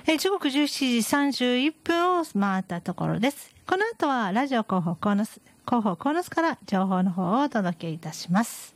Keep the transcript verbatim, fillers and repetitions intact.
え時刻じゅうしちじさんじゅういっぷんを回ったところです。この後はラジオ広報コーナス、広報コーナスから情報の方をお届けいたします。